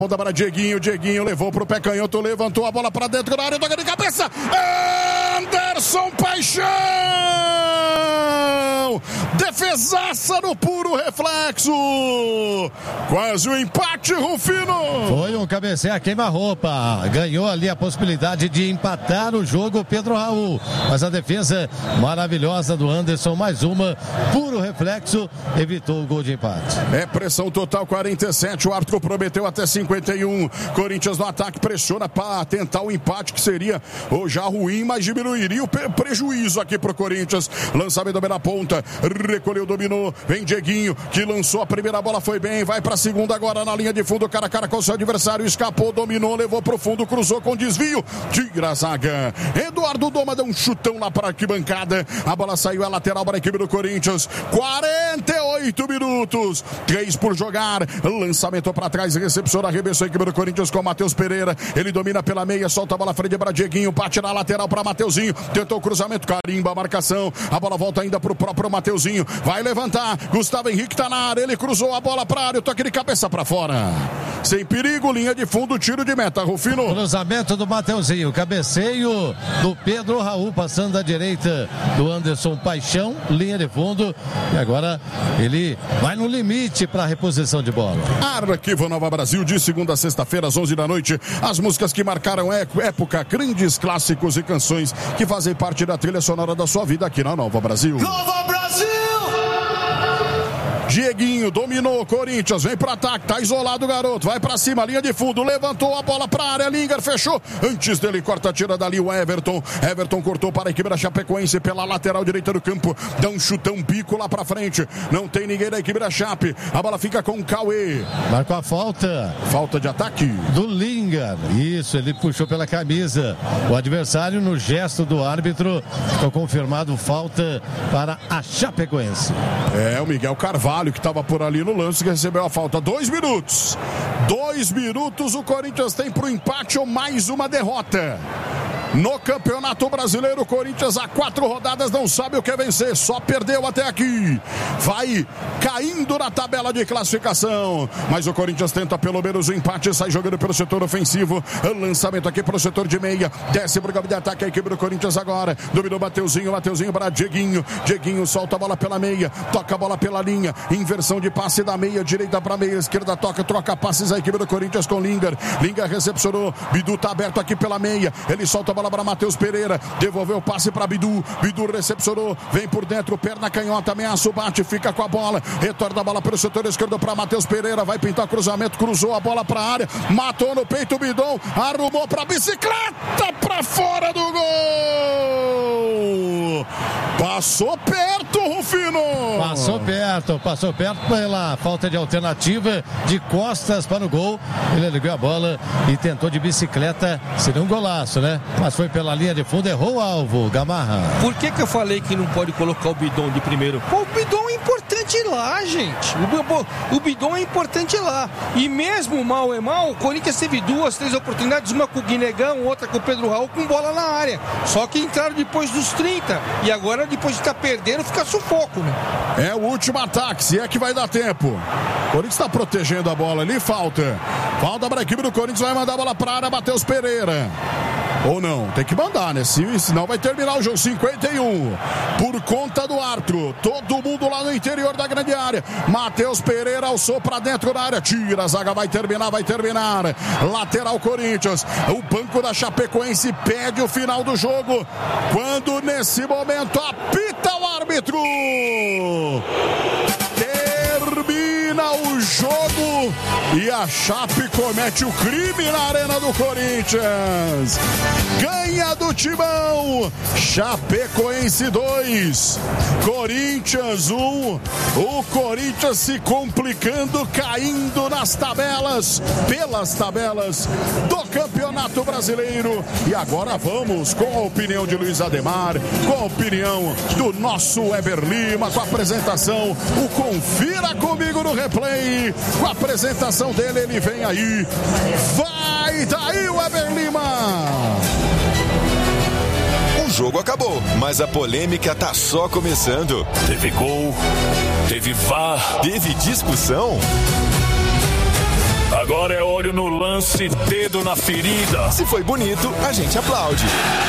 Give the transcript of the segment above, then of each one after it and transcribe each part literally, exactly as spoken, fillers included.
Volta para Dieguinho, Dieguinho levou pro pé canhoto, levantou a bola para dentro da área, toca de cabeça, Anderson Paixão! Defesaça no puro reflexo! Quase o um empate, Rufino! Foi um cabeceio a queima-roupa, ganhou ali a possibilidade de empatar o jogo Pedro Raul, mas a defesa maravilhosa do Anderson, mais uma, puro reflexo, evitou o gol de empate. É pressão total, quarenta e sete, o árbitro prometeu até cinquenta e um, Corinthians no ataque, pressiona para tentar o empate, que seria oh, já ruim, mas diminuiria o prejuízo aqui pro Corinthians. Lançamento da ponta, recolheu, dominou, vem Dieguinho, que lançou a primeira bola, foi bem, vai pra segunda agora na linha de fundo, cara a cara com o seu adversário, escapou, dominou, levou pro fundo, cruzou com desvio, tira a zaga. Eduardo Doma deu um chutão lá para a arquibancada, a bola saiu, a lateral para a equipe do Corinthians, quarenta e oito minutos, três por jogar, lançamento para trás, recepção, arremessou a equipe do Corinthians com o Matheus Pereira, ele domina pela meia, solta a bola frente para Dieguinho, bate na lateral para Mateuzinho, tentou o cruzamento, carimba a marcação, a bola volta ainda pro próprio Mateuzinho, vai levantar, Gustavo Henrique tá na área, ele cruzou a bola para a área, toque de cabeça para fora, sem perigo, linha de fundo, tiro de meta, Rufino. Cruzamento do Mateuzinho, cabeceio do Pedro Raul, passando da direita do Anderson Paixão, linha de fundo, e agora ele vai no limite para a reposição de bola. Arquivo Nova Brasil, de segunda a sexta-feira, às onze da noite, as músicas que marcaram época, grandes clássicos e canções que fazem parte da trilha sonora da sua vida aqui na Nova Brasil. Nova Brasil! Dieguinho dominou, Corinthians, vem pro ataque, tá isolado o garoto, vai pra cima, linha de fundo, levantou a bola pra área, Linger fechou, antes dele corta, tira dali o Everton, Everton cortou para a equipe da Chapecoense pela lateral direita do campo, dá um chutão, bico lá pra frente, não tem ninguém da equipe da Chape, a bola fica com o Cauê. Marcou a falta. Falta de ataque. Do Linger, isso, ele puxou pela camisa, o adversário no gesto do árbitro, ficou confirmado falta para a Chapecoense. É, o Miguel Carvalho que estava por ali no lance, que recebeu a falta. Dois minutos. Dois minutos o Corinthians tem para o empate ou mais uma derrota. No Campeonato Brasileiro, o Corinthians há quatro rodadas não sabe o que é vencer, só perdeu até aqui. Vai caindo na tabela de classificação, mas o Corinthians tenta pelo menos o empate, sai jogando pelo setor ofensivo, lançamento aqui para o setor de meia, desce para o campo de ataque a equipe do Corinthians agora, dominou Mateuzinho, Mateuzinho para Dieguinho, Dieguinho solta a bola pela meia, toca a bola pela linha, inversão de passe da meia direita para meia esquerda, toca, troca passes a equipe do Corinthians com Linger, Linger recepcionou, Bidu tá aberto aqui pela meia, ele solta a bola para Matheus Pereira, devolveu o passe para Bidu, Bidu recepcionou, vem por dentro, perna canhota, ameaça o bate, fica com a bola, retorna a bola pelo setor esquerdo para Matheus Pereira, vai pintar cruzamento, cruzou a bola para a área, matou no peito o Bidon, arrumou para bicicleta, para fora do gol! Passou perto, Rufino! Passou perto, passou perto pela falta de alternativa, de costas para o gol, ele ligou a bola e tentou de bicicleta, seria um golaço, né? Mas foi pela linha de fundo, errou o alvo, Gamarra. Por que que eu falei que não pode colocar o Bidon de primeiro? Pô, o Bidon é importante lá, gente. O, o Bidon é importante lá. E mesmo mal é mal, o Corinthians teve duas, três oportunidades, uma com o Guinegão, outra com o Pedro Raul, com bola na área. Só que entraram depois dos trinta. E agora, depois de estar perdendo, fica sufoco, né? É o último ataque, se é que vai dar tempo. O Corinthians está protegendo a bola ali, falta. Falta para a equipe do Corinthians, vai mandar a bola para a área, Matheus Pereira. Ou não, tem que mandar, né? Senão vai terminar o jogo. Cinquenta e um. Por conta do árbitro. Todo mundo lá no interior da grande área. Matheus Pereira alçou pra dentro da área. Tira, a zaga vai terminar, vai terminar. Lateral Corinthians. O banco da Chapecoense pede o final do jogo. Quando nesse momento apita o árbitro. Termina o jogo e a Chape comete o crime na arena do Corinthians. Ganha do Timão. Chapecoense dois, Corinthians um. O Corinthians se complicando, caindo nas tabelas, pelas tabelas do Campeonato Brasileiro. E agora vamos com a opinião de Luiz Ademar, com a opinião do nosso Weber Lima, com a apresentação, o Confira Comigo no Replay, com a apresentação dele, ele vem aí. Vai daí, Weber Lima! O jogo acabou, mas a polêmica tá só começando. Teve gol, teve V A R, teve discussão. Agora é olho no lance, dedo na ferida. Se foi bonito, a gente aplaude.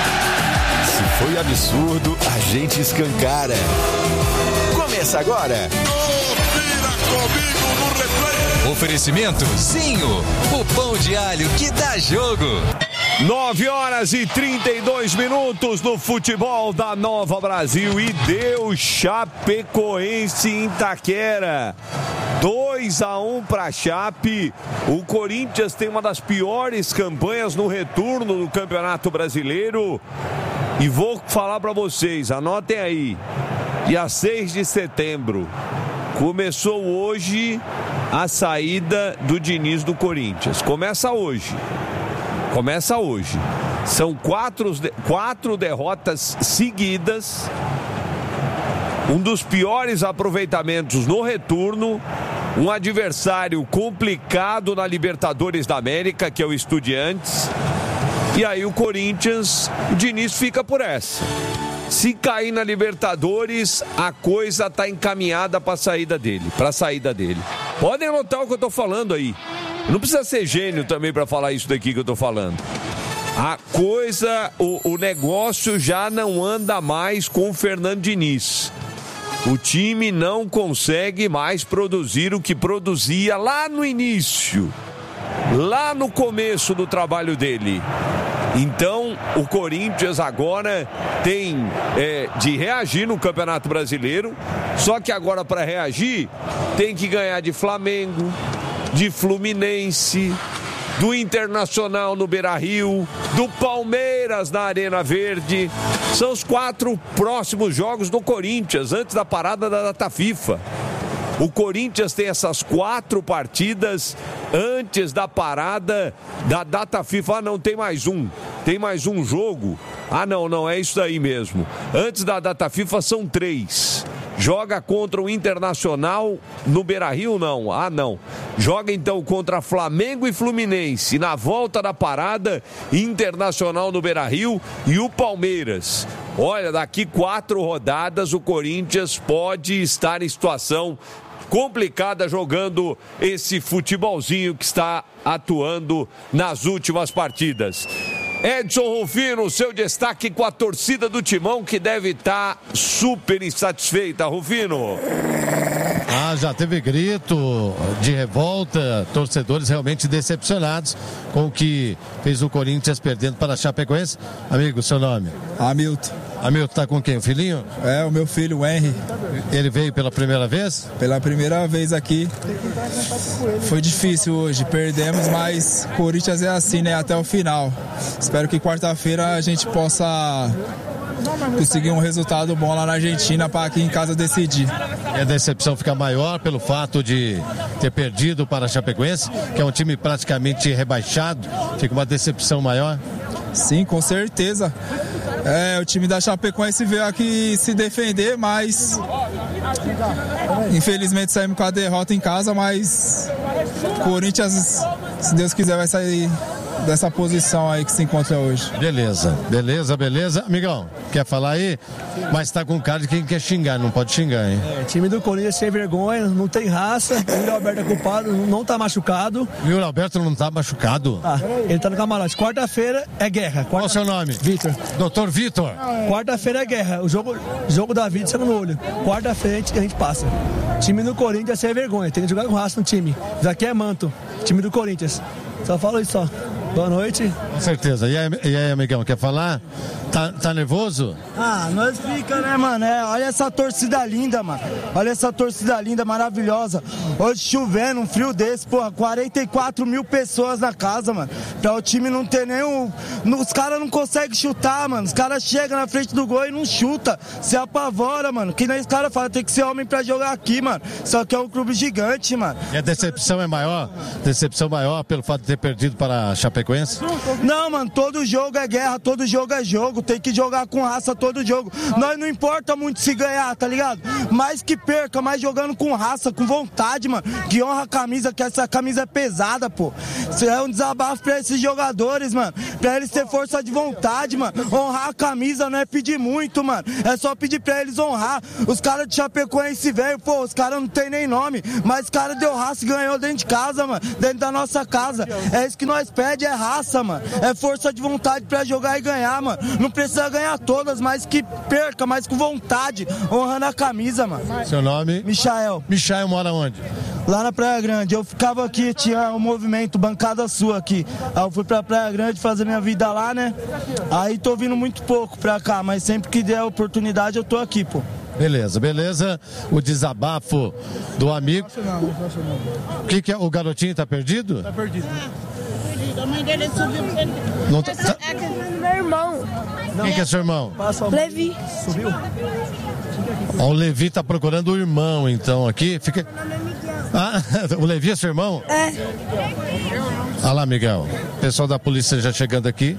Se foi absurdo, a gente escancara. Começa agora. Confira comigo no replay. Oferecimento Zinho, o pão de alho que dá jogo. nove horas e trinta e dois minutos no futebol da Nova Brasil e deu Chapecoense em Itaquera. dois a um para Chape. O Corinthians tem uma das piores campanhas no retorno do Campeonato Brasileiro. E vou falar para vocês, anotem aí. Dia seis de setembro. Começou hoje a saída do Diniz do Corinthians. Começa hoje. Começa hoje. São quatro, quatro derrotas seguidas. Um dos piores aproveitamentos no retorno. Um adversário complicado na Libertadores da América, que é o Estudiantes. E aí o Corinthians, o Diniz fica por essa. Se cair na Libertadores, a coisa está encaminhada para a saída dele, para a saída dele. Podem anotar o que eu estou falando aí. Não precisa ser gênio também para falar isso daqui que eu estou falando. A coisa, o, o negócio já não anda mais com o Fernando Diniz. O time não consegue mais produzir o que produzia lá no início, lá no começo do trabalho dele. Então, o Corinthians agora tem é, de reagir no Campeonato Brasileiro, só que agora para reagir tem que ganhar de Flamengo, de Fluminense, do Internacional no Beira-Rio, do Palmeiras na Arena Verde. São os quatro próximos jogos do Corinthians, antes da parada da data FIFA. O Corinthians tem essas quatro partidas antes da parada da data FIFA. Ah, não, tem mais um. Tem mais um jogo. Ah, não, não, é isso aí mesmo. Antes da data FIFA são três. Joga contra o Internacional no Beira-Rio, não. Ah, não. Joga então contra Flamengo e Fluminense. Na volta da parada, Internacional no Beira-Rio e o Palmeiras. Olha, daqui quatro rodadas o Corinthians pode estar em situação complicada jogando esse futebolzinho que está atuando nas últimas partidas. Edson Rufino, seu destaque com a torcida do Timão, que deve estar super insatisfeita, Rufino. Ah, já teve grito de revolta, torcedores realmente decepcionados com o que fez o Corinthians perdendo para a Chapecoense. Amigo, seu nome? Hamilton. Hamilton, tá com quem? O filhinho? É, o meu filho, o Henry. Ele veio pela primeira vez? Pela primeira vez aqui. Foi difícil hoje, perdemos, mas Corinthians é assim, né, até o final. Espero que quarta-feira a gente possa conseguir um resultado bom lá na Argentina para aqui em casa decidir. E a decepção fica maior pelo fato de ter perdido para a Chapecoense, que é um time praticamente rebaixado, fica uma decepção maior? Sim, com certeza. É, o time da Chapecoense veio aqui se defender, mas infelizmente saímos com a derrota em casa, mas Corinthians, se Deus quiser, vai sair dessa posição aí que se encontra hoje. Beleza, beleza, beleza. Amigão, quer falar aí? Mas tá com cara de quem quer xingar, não pode xingar, hein? É, time do Corinthians sem vergonha, não tem raça, o Yuri Alberto é culpado, não tá machucado. O Yuri Alberto não tá machucado? Ah, ele tá no camarote. Quarta-feira é guerra. Quarta... Qual o seu nome? Vitor. Doutor Vitor. Quarta-feira é guerra, o jogo, jogo da vida sangue no olho. Quarta-feira a gente, a gente passa. Time do Corinthians sem vergonha, tem que jogar com raça no time. Isso aqui é manto, time do Corinthians. Só falo isso só. Boa noite. Com certeza. E aí, e aí amigão, quer falar? Tá, tá nervoso? Ah, nós fica, né, mano? É, olha essa torcida linda, mano. Olha essa torcida linda, maravilhosa. Hoje chovendo, um frio desse, porra, quarenta e quatro mil pessoas na casa, mano. Pra o time não ter nenhum... Os caras não conseguem chutar, mano. Os caras chegam na frente do gol e não chuta. Se apavora, mano. Que nem os caras falam, tem que ser homem pra jogar aqui, mano. Só que é um clube gigante, mano. E a decepção é maior? Decepção maior pelo fato de ter perdido para a Chapecoense? Não, mano, todo jogo é guerra, todo jogo é jogo. Tem que jogar com raça todo jogo. Nós não importa muito se ganhar, tá ligado? Mais que perca, mas jogando com raça, com vontade, mano. Que honra a camisa, que essa camisa é pesada, pô. Isso é um desabafo pra esses jogadores, mano. Pra eles ter força de vontade, mano. Honrar a camisa não é pedir muito, mano. É só pedir pra eles honrar. Os caras de Chapecoense, velho, pô, os caras não tem nem nome. Mas os caras deu raça e ganhou dentro de casa, mano. Dentro da nossa casa. É isso que nós pede, é raça, mano. É força de vontade pra jogar e ganhar, mano. Não precisa ganhar todas, mas que perca, mas com vontade. Honrando a camisa, mano. Seu nome? Michael. Michael mora onde? Lá na Praia Grande. Eu ficava aqui, tinha um movimento, bancada sua aqui. Aí eu fui pra Praia Grande fazer minha vida lá, né? Aí tô vindo muito pouco pra cá, mas sempre que der a oportunidade eu tô aqui, pô. Beleza, beleza. O desabafo do amigo. O que, que é? O garotinho tá perdido? Tá perdido. A mãe dele subiu. Não tá, tá... É meu irmão. Quem que é seu irmão? Levi. Subiu? Ó, o Levi tá procurando o irmão, então, aqui. Fica... Ah, o Levi é seu irmão? É. Olha lá, Miguel. O pessoal da polícia já chegando aqui.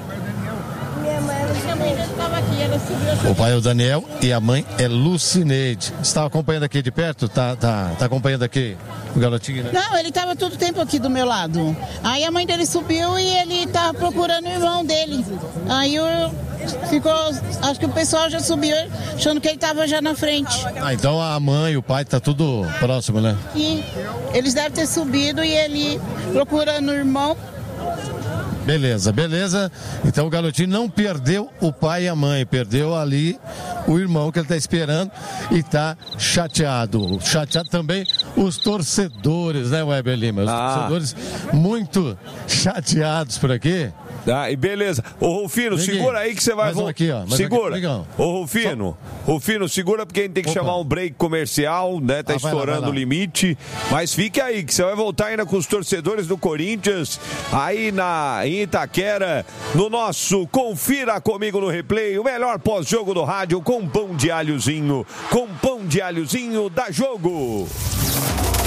O pai é o Daniel e a mãe é Lucineide. Você estava acompanhando aqui de perto? Tá, tá, tá acompanhando aqui o garotinho, né? Não, ele estava todo o tempo aqui do meu lado. Aí a mãe dele subiu e ele estava procurando o irmão dele. Aí eu... ficou, acho que o pessoal já subiu achando que ele estava já na frente. Ah, então a mãe e o pai tá tudo próximo, né? E eles devem ter subido e ele procurando o irmão. Beleza, beleza. Então o garotinho não perdeu o pai e a mãe, perdeu ali o irmão que ele tá esperando e tá chateado. Chateado também os torcedores, né, Weber Lima? Os ah. torcedores muito chateados por aqui. Ah, e beleza. Ô, Rufino, Ninguém. segura aí que você vai... Mais um aqui, ó. Mais segura. Aqui, Ô, Rufino, Só... Rufino, segura porque a gente tem que Opa. chamar um break comercial, né? Tá ah, estourando lá, o limite. Mas fique aí, que você vai voltar ainda com os torcedores do Corinthians, aí na em Itaquera, no nosso Confira Comigo no Replay, o melhor pós-jogo do rádio com pão de alhozinho, com pão de alhozinho da Jogo.